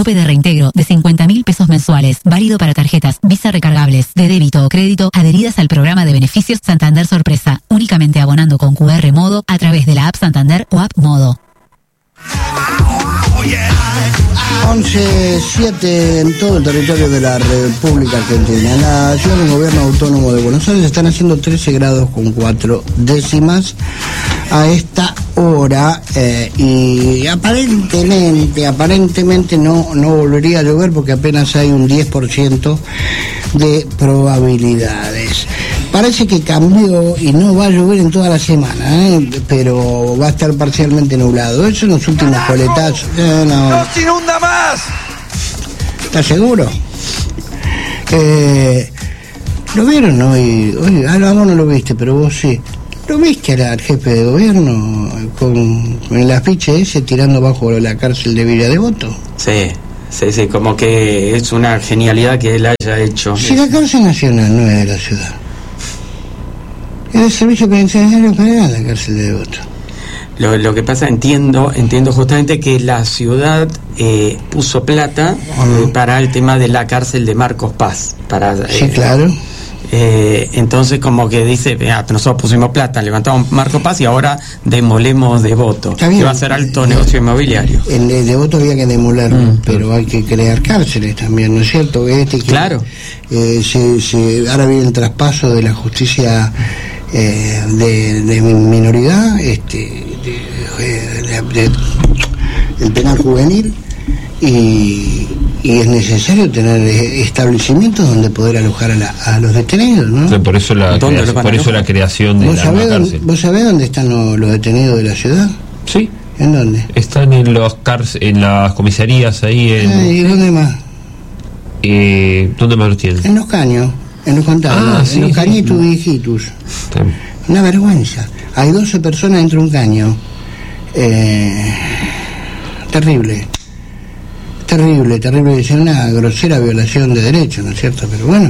Tope de reintegro de 50.000 pesos mensuales. Válido para tarjetas Visa recargables, de débito o crédito, adheridas al programa de beneficios Santander Sorpresa. Únicamente abonando con QR Modo a través de la app Santander o app Modo. 11.07 en todo el territorio de la República Argentina. En la ciudad del Gobierno Autónomo de Buenos Aires están haciendo 13 grados con 4 décimas a esta hora y aparentemente no volvería a llover porque apenas hay un 10% de probabilidades. Parece que cambió y no va a llover en toda la semana, pero va a estar parcialmente nublado. Eso en los últimos coletazos. ¡No se inunda más! ¿Estás seguro? ¿Lo vieron hoy? Vos no lo viste, pero vos sí. ¿Lo viste al jefe de gobierno con el afiche ese tirando bajo la cárcel de Villa Devoto? Sí, como que es una genialidad que él haya hecho. Si la cárcel nacional no es de la ciudad, es del Servicio Penitenciario Federal la cárcel de Devoto. Lo que pasa, entiendo justamente que la ciudad puso plata para el tema de la cárcel de Marcos Paz. Sí, claro. Entonces como que dice, nosotros pusimos plata, levantamos Marcos Paz y ahora demolemos Devoto, que va a ser alto negocio inmobiliario. En Devoto había que demoler, pero hay que crear cárceles también, ¿no es cierto? Claro. Ahora viene el traspaso de la justicia de minoridad, el penal juvenil, y es necesario tener establecimientos donde poder alojar a los detenidos, ¿no? Sí, por eso la creación de la cárcel. ¿Vos sabés dónde están los detenidos de la ciudad? Sí. ¿En dónde? Están en las comisarías ahí ¿Y dónde más? ¿Dónde más los tienen? En los caños, en los contados, en los cañitos viejitos. Una vergüenza. Hay 12 personas dentro de un caño. Terrible, es una grosera violación de derechos, ¿no es cierto? Pero bueno,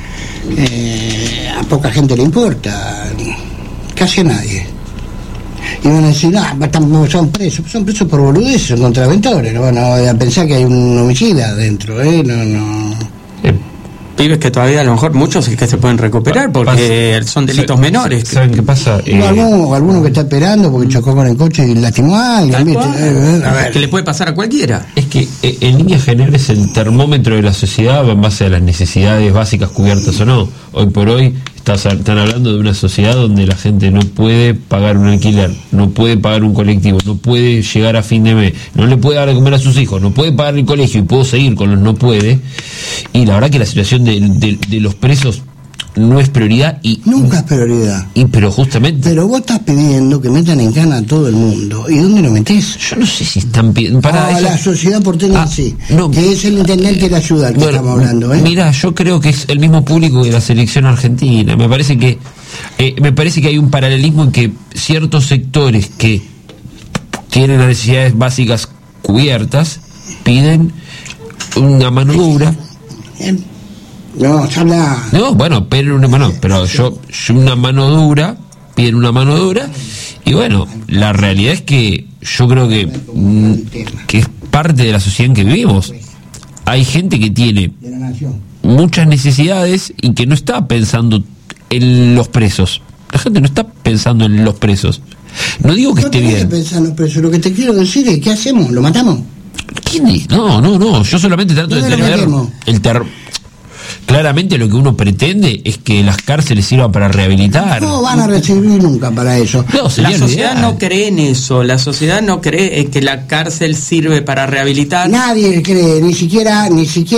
a poca gente le importa, casi a nadie. Y van a decir, son presos por boludeces, son contraventores, no van a pensar que hay un homicida adentro, Pibes que todavía a lo mejor muchos es que se pueden recuperar porque son delitos menores. ¿Saben qué pasa? Alguno que está esperando porque chocó con el coche y lastimó a alguien. Que le puede pasar a cualquiera. Es que en líneas generales el termómetro de la sociedad va en base a las necesidades básicas cubiertas o no. Hoy por hoy están hablando de una sociedad donde la gente no puede pagar un alquiler, no puede pagar un colectivo, no puede llegar a fin de mes, no le puede dar de comer a sus hijos, no puede pagar el colegio, y puedo seguir con los no puede. Y la verdad que la situación de los presos no es prioridad nunca es prioridad. Pero justamente. Pero vos estás pidiendo que metan en cana a todo el mundo. ¿Y dónde lo metés? Yo no sé si están pidiendo para eso. La sociedad porteña sí. No, que es el intendente de la ciudad que estamos hablando, Mira, yo creo que es el mismo público de la selección argentina. Me parece que hay un paralelismo en que ciertos sectores que tienen las necesidades básicas cubiertas piden una mano dura. No, habla. No, bueno, pero una mano dura, piden una mano dura, y bueno, la realidad es que yo creo que es parte de la sociedad en que vivimos. Hay gente que tiene muchas necesidades y que no está pensando en los presos. La gente no está pensando en los presos. No digo que esté bien. Pensando, pero lo que te quiero decir es, ¿qué hacemos? ¿Lo matamos? ¿Quién dice? No, yo solamente trato de tener el terror. Claramente lo que uno pretende es que las cárceles sirvan para rehabilitar. No van a recibir nunca para eso. No, la sociedad no cree en eso. La sociedad no cree que la cárcel sirve para rehabilitar. Nadie cree, ni siquiera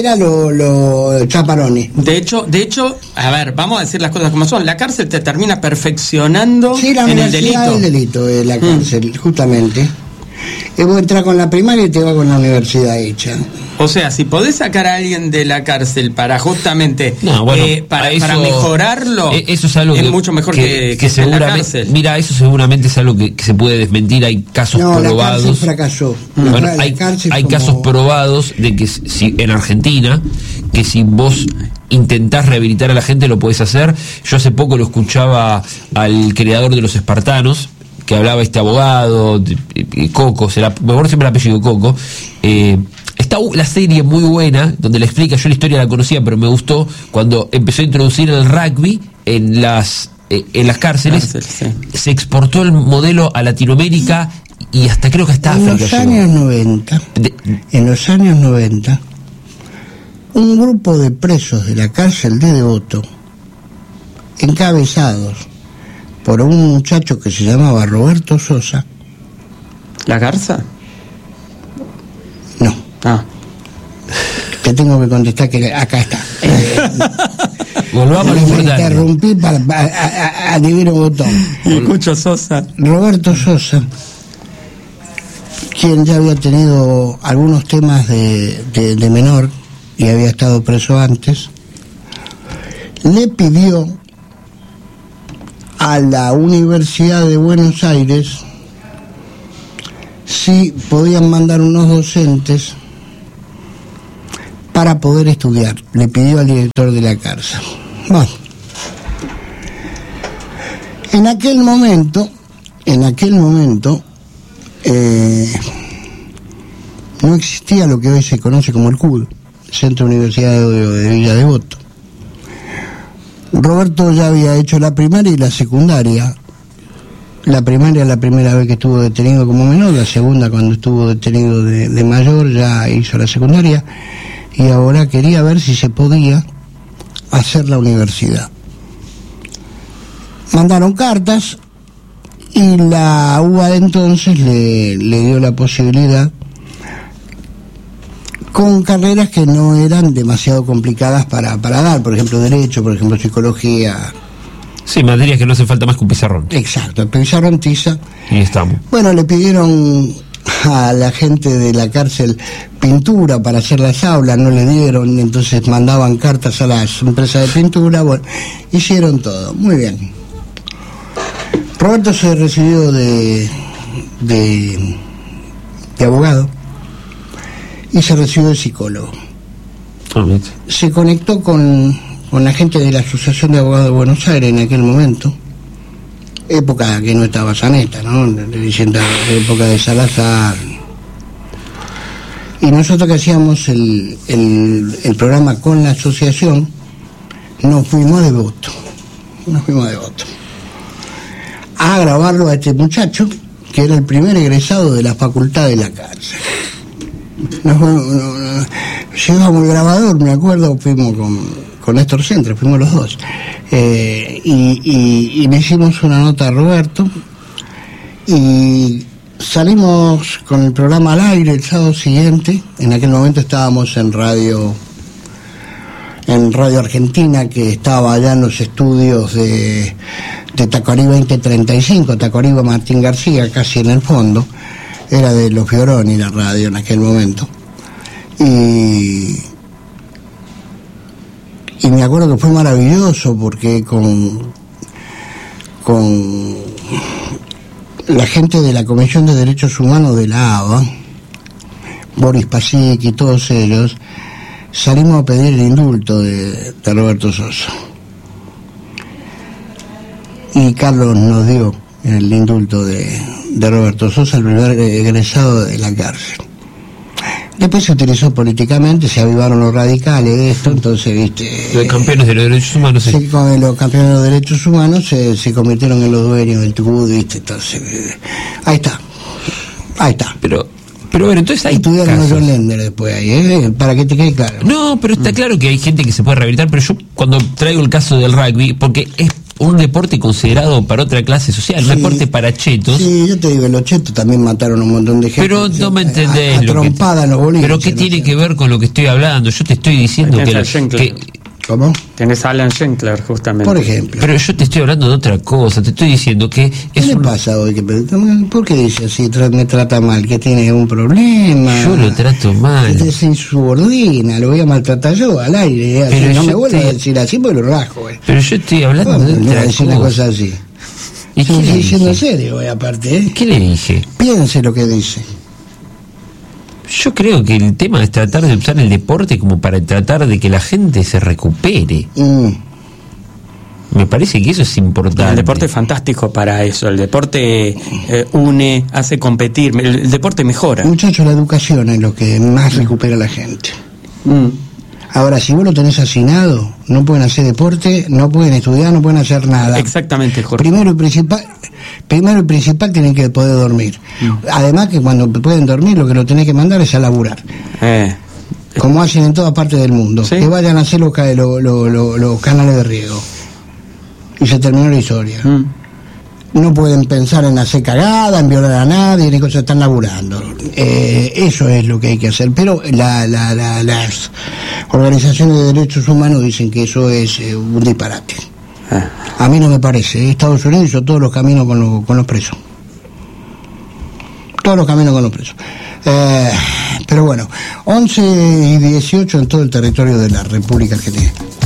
los chaparones. De hecho, a ver, vamos a decir las cosas como son. La cárcel te termina perfeccionando en el delito. El delito de la cárcel, justamente. Vos entrar con la primaria y te va con la universidad hecha. O sea, si podés sacar a alguien de la cárcel para justamente para mejorarlo, eso es algo es mucho mejor que seguramente, la cárcel. Mira, eso seguramente es algo que se puede desmentir. Hay casos probados. La cárcel fracasó. Bueno, hay casos probados de que si en Argentina, que si vos intentás rehabilitar a la gente lo podés hacer. Yo hace poco lo escuchaba al creador de Los Espartanos, que hablaba abogado, Coco, me acuerdo siempre el apellido Coco, Está la serie muy buena, donde le explica, yo la historia la conocía, pero me gustó, cuando empezó a introducir el rugby en las cárceles, sí. Se exportó el modelo a Latinoamérica y hasta creo que hasta África. En los años 90, un grupo de presos de la cárcel de Devoto, encabezados por un muchacho que se llamaba Roberto Sosa. ¿La Garza? No. Ah. Te tengo que contestar que acá está. Volvamos a lo importante. Interrumpí para adivinar un botón. Escucho Sosa. Roberto Sosa, quien ya había tenido algunos temas de menor y había estado preso antes, le pidió a la Universidad de Buenos Aires si podían mandar unos docentes para poder estudiar. Le pidió al director de la cárcel. Bueno, en aquel momento no existía lo que hoy se conoce como el CUD, Centro Universitario de Villa Devoto. Roberto ya había hecho la primaria y la secundaria. La primaria, la primera vez que estuvo detenido como menor, la segunda cuando estuvo detenido de mayor, ya hizo la secundaria, y ahora quería ver si se podía hacer la universidad. Mandaron cartas y la UBA de entonces le dio la posibilidad, con carreras que no eran demasiado complicadas para dar, por ejemplo Derecho, por ejemplo Psicología. Sí, materias que no hace falta más que un pizarrón. Exacto, el pizarrón tiza. Y estamos. Bueno, le pidieron a la gente de la cárcel pintura para hacer las aulas, no le dieron, entonces mandaban cartas a las empresas de pintura, bueno, hicieron todo, muy bien. Roberto se recibió de abogado y se recibió de psicólogo. Se conectó con la gente de la Asociación de Abogados de Buenos Aires en aquel momento, época que no estaba Saneta, ¿no? Época de Salazar. Y nosotros que hacíamos el programa con la asociación, nos fuimos de Devoto a grabarlo a este muchacho, que era el primer egresado de la facultad de la cárcel. Llevamos el grabador, me acuerdo, fuimos con Néstor Centre, fuimos los dos, y le hicimos una nota a Roberto y salimos con el programa al aire el sábado siguiente. En aquel momento estábamos en Radio Argentina, que estaba allá en los estudios de Tacuarí 2035, Tacuarí Martín García, casi en el fondo, era de los Fioroni la radio en aquel momento, y me acuerdo que fue maravilloso porque con la gente de la Comisión de Derechos Humanos de la ABA, Boris Pasic y todos ellos, salimos a pedir el indulto de Roberto Sosa. Y Carlos nos dio el indulto de Roberto Sosa, el primer egresado de la cárcel. Después se utilizó políticamente, se avivaron los radicales de esto, entonces, viste... Los campeones de los derechos humanos. Sí. Los campeones de los derechos humanos se convirtieron en los dueños del TUD, viste, entonces... Ahí está. Pero bueno, entonces hay estudiaron casos. John Lender después ahí, para que te quede claro. No, pero está claro que hay gente que se puede rehabilitar, pero yo cuando traigo el caso del rugby, porque es un deporte considerado para otra clase social, un deporte para chetos. Sí, yo te digo, los chetos también mataron a un montón de gente. Pero no me entendés. Trompada en los boliches. Pero ¿qué tiene que ver con lo que estoy hablando? Yo te estoy diciendo que ¿Cómo? Tenés a Alan Schenkler, justamente. Por ejemplo. Pero yo te estoy hablando de otra cosa, te estoy diciendo que... ¿Qué le pasa hoy? ¿Por qué dice así? Me trata mal, que tiene un problema. Yo lo trato mal. Usted es insubordina, lo voy a maltratar yo al aire. Pero no me vuelva a decir así porque lo rajo. Pero yo estoy hablando de otra cosa. Una cosa así. ¿Y qué le estoy diciendo dije? en serio, aparte. ¿Qué le dije? Piense lo que dice. Yo creo que el tema es tratar de usar el deporte como para tratar de que la gente se recupere. Me parece que eso es importante. El deporte es fantástico para eso. El deporte une, hace competir. El deporte mejora. Muchachos, la educación es lo que más recupera a la gente. Ahora, si vos lo tenés hacinado, no pueden hacer deporte, no pueden estudiar, no pueden hacer nada. Exactamente, Jorge. Primero y principal tienen que poder dormir. Además que cuando pueden dormir, lo que lo tenés que mandar es a laburar. Como hacen en todas partes del mundo. ¿Sí? Que vayan a hacer los canales de riego. Y se terminó la historia. No pueden pensar en hacer cagada, en violar a nadie, ni cosas, están laburando. Eso es lo que hay que hacer. Pero las organizaciones de derechos humanos dicen que eso es un disparate. A mí no me parece. Estados Unidos hizo todos los caminos con los presos. Todos los caminos con los presos. Pero bueno, 11 y 18 en todo el territorio de la República Argentina.